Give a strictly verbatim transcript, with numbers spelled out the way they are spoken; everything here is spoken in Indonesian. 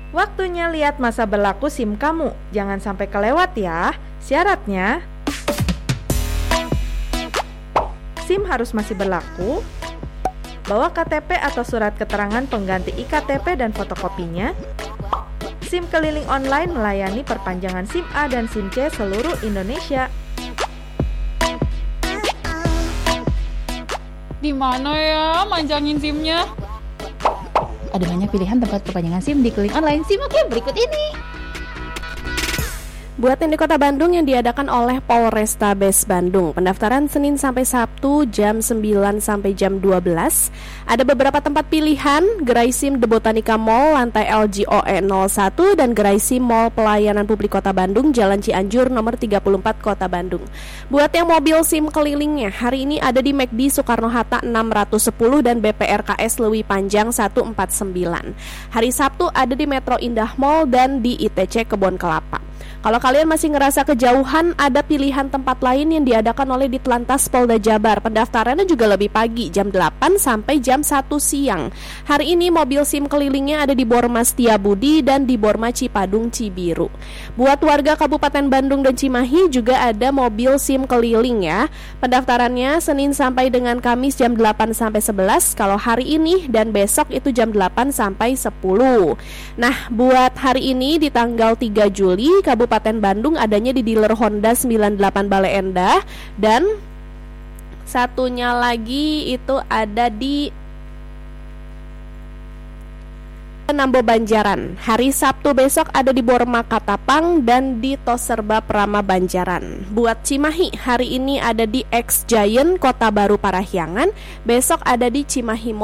Waktunya lihat masa berlaku SIM kamu. Jangan sampai kelewat ya. Syaratnya, SIM harus masih berlaku, bawa K T P atau surat keterangan pengganti I K T P dan fotokopinya. SIM keliling online melayani perpanjangan SIM A dan SIM C seluruh Indonesia. Di mana ya manjangin SIM-nya? Ada banyak pilihan tempat perpanjangan SIM di keliling online. SIM oke, berikut ini. Buat yang di Kota Bandung yang diadakan oleh Polrestabes Bandung, pendaftaran Senin sampai Sabtu jam sembilan sampai jam dua belas. Ada beberapa tempat pilihan: Gerai SIM The Botanica Mall, lantai L G O E nol satu, dan Gerai SIM Mall Pelayanan Publik Kota Bandung, Jalan Cianjur nomor tiga puluh empat, Kota Bandung. Buat yang mobil SIM kelilingnya, hari ini ada di McD Soekarno-Hatta enam ratus sepuluh dan B P R K S Lewi Panjang seratus empat puluh sembilan. Hari Sabtu ada di Metro Indah Mall dan di I T C Kebon Kelapa. Kalau kalian masih ngerasa kejauhan, ada pilihan tempat lain yang diadakan oleh Ditlantas Polda Jabar. Pendaftarannya juga lebih pagi, jam delapan sampai jam satu siang. Hari ini mobil SIM kelilingnya ada di Borma Setiabudi dan di Borma Cipadung Cibiru. Buat warga Kabupaten Bandung dan Cimahi juga ada mobil SIM keliling ya. Pendaftarannya Senin sampai dengan Kamis jam delapan sampai sebelas. Kalau hari ini dan besok itu jam delapan sampai sepuluh. Nah, buat hari ini di tanggal tiga Juli, Kabupaten Kabupaten Bandung adanya di dealer Honda sembilan puluh delapan Bale Endah, dan satunya lagi itu ada di Nambo Banjaran. Hari Sabtu besok ada di Borma Katapang dan di Toserba Prama Banjaran. Buat Cimahi, hari ini ada di X Giant Kota Baru Parahyangan, besok ada di Cimahi Mall